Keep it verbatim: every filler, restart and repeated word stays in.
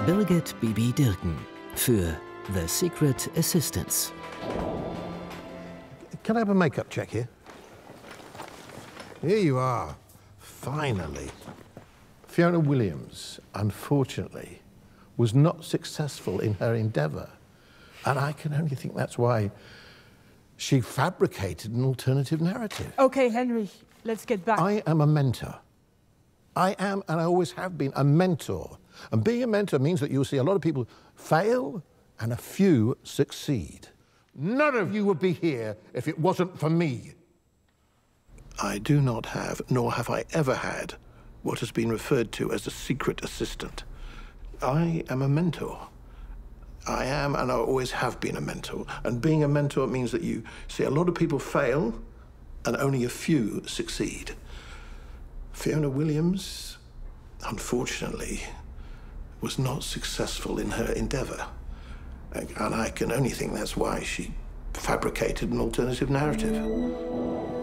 Birgit Bibi Dirken für The Secret Assistants. Can I have a makeup check here? Here you are, finally. Fiona Williams, unfortunately, was not successful in her endeavour. And I can only think that's why she fabricated an alternative narrative. Okay, Henry, let's get back. I am a mentor. I am, and I always have been, a mentor. And being a mentor means that you'll see a lot of people fail and a few succeed. None of you would be here if it wasn't for me. I do not have, nor have I ever had, what has been referred to as a secret assistant. I am a mentor. I am, and I always have been a mentor. And being a mentor means that you see a lot of people fail and only a few succeed. Fiona Williams, unfortunately, was not successful in her endeavour. And I can only think that's why she fabricated an alternative narrative.